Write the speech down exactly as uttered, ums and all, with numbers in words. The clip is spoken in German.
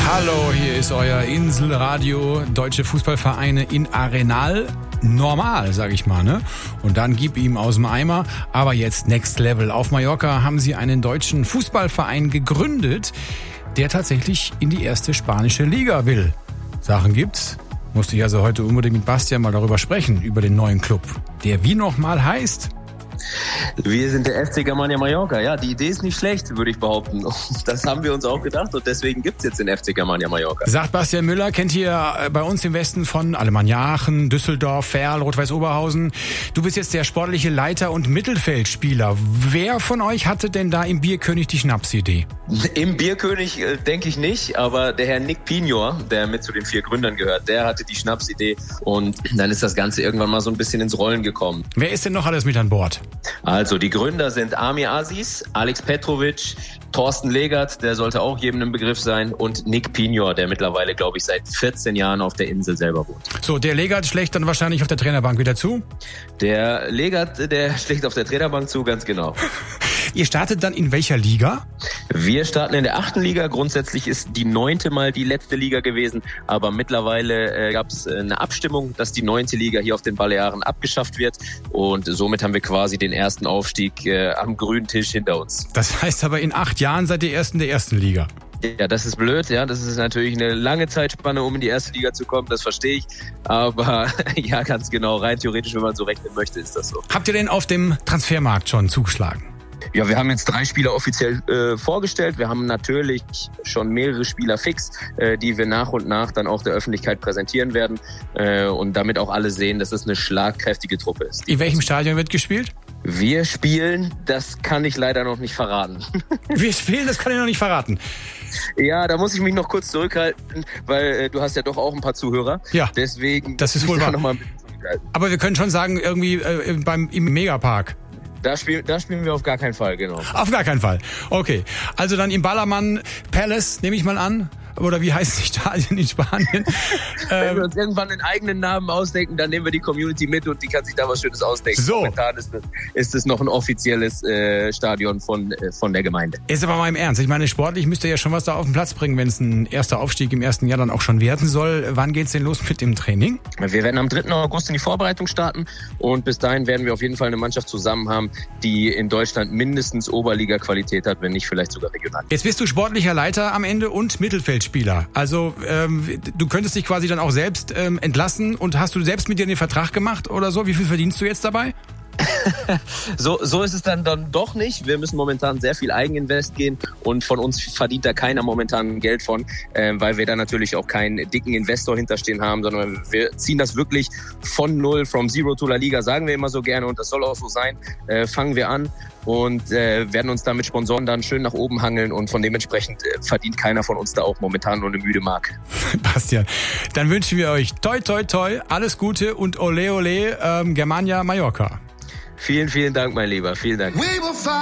Hallo, hier ist euer Inselradio, deutsche Fußballvereine in Arenal. Normal, sag ich mal, ne? Und dann gib ihm aus dem Eimer. Aber jetzt Next Level. Auf Mallorca haben sie einen deutschen Fußballverein gegründet, der tatsächlich in die erste spanische Liga will. Sachen gibt's. Musste ich also heute unbedingt mit Bastian mal darüber sprechen, über den neuen Club, der wie nochmal heißt? Wir sind der F C Germania Mallorca. Ja, die Idee ist nicht schlecht, würde ich behaupten. Das haben wir uns auch gedacht und deswegen gibt's jetzt den F C Germania Mallorca. Sagt Bastian Müller, kennt ihr bei uns im Westen von Alemannia Aachen, Düsseldorf, Ferl, Rot-Weiß Oberhausen. Du bist jetzt der sportliche Leiter und Mittelfeldspieler. Wer von euch hatte denn da im Bierkönig die Schnapsidee? Im Bierkönig äh, denke ich nicht, aber der Herr Nick Pinor, der mit zu den vier Gründern gehört, der hatte die Schnapsidee und dann ist das Ganze irgendwann mal so ein bisschen ins Rollen gekommen. Wer ist denn noch alles mit an Bord? Also die Gründer sind Amir Aziz, Alex Petrovic, Thorsten Legert, der sollte auch jedem ein Begriff sein, und Nick Pinor, der mittlerweile, glaube ich, seit vierzehn Jahren auf der Insel selber wohnt. So, der Legert schlägt dann wahrscheinlich auf der Trainerbank wieder zu? Der Legert, der schlägt auf der Trainerbank zu, ganz genau. Ihr startet dann in welcher Liga? Wir starten in der achten Liga. Grundsätzlich ist die neunte mal die letzte Liga gewesen, aber mittlerweile äh, gab es eine Abstimmung, dass die neunte Liga hier auf den Balearen abgeschafft wird und somit haben wir quasi den ersten Aufstieg äh, am grünen Tisch hinter uns. Das heißt aber, in acht Jahren seid ihr erst in der ersten Liga. Ja, das ist blöd, ja, das ist natürlich eine lange Zeitspanne, um in die erste Liga zu kommen, das verstehe ich, aber ja, ganz genau, rein theoretisch, wenn man so rechnen möchte, ist das so. Habt ihr denn auf dem Transfermarkt schon zugeschlagen? Ja, wir haben jetzt drei Spieler offiziell äh, vorgestellt. Wir haben natürlich schon mehrere Spieler fix, äh, die wir nach und nach dann auch der Öffentlichkeit präsentieren werden äh, und damit auch alle sehen, dass es eine schlagkräftige Truppe ist. In welchem Stadion wird gespielt? Wir spielen, das kann ich leider noch nicht verraten. Wir spielen, das kann ich noch nicht verraten. Ja, da muss ich mich noch kurz zurückhalten, weil äh, du hast ja doch auch ein paar Zuhörer. Ja, deswegen das ist wohl wahr. Noch mal ein bisschen zurückhalten. Aber wir können schon sagen, irgendwie äh, beim im Megapark. Da spielen, da spielen wir auf gar keinen Fall, genau. Auf gar keinen Fall. Okay. Also dann im Ballermann Palace, nehme ich mal an. Oder wie heißt das Stadion in Spanien? Wenn wir uns irgendwann einen eigenen Namen ausdenken, dann nehmen wir die Community mit und die kann sich da was Schönes ausdenken. So. Momentan ist es, ist es noch ein offizielles äh, Stadion von, äh, von der Gemeinde. Ist aber mal im Ernst. Ich meine, sportlich müsst ihr ja schon was da auf den Platz bringen, wenn es ein erster Aufstieg im ersten Jahr dann auch schon werden soll. Wann geht's denn los mit dem Training? Wir werden am dritten August in die Vorbereitung starten und bis dahin werden wir auf jeden Fall eine Mannschaft zusammen haben, die in Deutschland mindestens Oberliga-Qualität hat, wenn nicht vielleicht sogar regional. Jetzt bist du sportlicher Leiter am Ende und Mittelfeldspieler. Also ähm, du könntest dich quasi dann auch selbst ähm, entlassen und hast du selbst mit dir den Vertrag gemacht oder so? Wie viel verdienst du jetzt dabei? so, so ist es dann, dann doch nicht. Wir müssen momentan sehr viel Eigeninvest gehen und von uns verdient da keiner momentan Geld von, äh, weil wir da natürlich auch keinen dicken Investor hinterstehen haben, sondern wir ziehen das wirklich von null, from zero to La Liga, sagen wir immer so gerne und das soll auch so sein. Äh, fangen wir an und äh, werden uns da mit Sponsoren dann schön nach oben hangeln und von dementsprechend äh, verdient keiner von uns da auch momentan nur eine müde Mark. Bastian, dann wünschen wir euch toi toi toi, alles Gute und ole ole ähm, Germania Mallorca. Vielen, vielen Dank, mein Lieber. Vielen Dank.